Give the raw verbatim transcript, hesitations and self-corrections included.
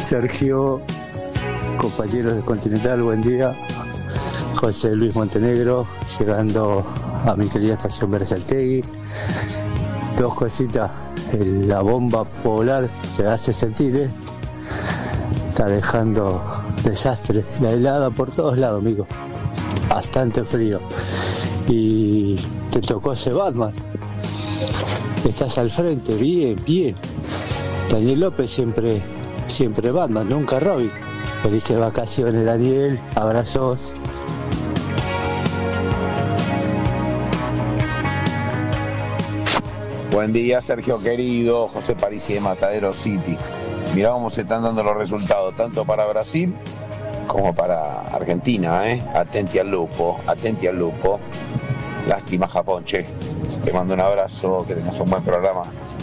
Sergio, compañeros de Continental, buen día. José Luis Montenegro, llegando a mi querida estación Berazategui. Dos cositas, la bomba polar se hace sentir, ¿eh? Está dejando desastre, la helada por todos lados, amigo. Bastante frío. Y te tocó ese Batman. Estás al frente, bien, bien. Daniel López siempre, siempre Batman, nunca Robin. Felices vacaciones, Daniel. Abrazos. Buen día, Sergio querido, José Parisi de Matadero City. Mirá cómo se están dando los resultados, tanto para Brasil como para Argentina, ¿eh? Atenti al lupo, atenti al lupo. Lástima Japón, che. Te mando un abrazo, que tengas un buen programa.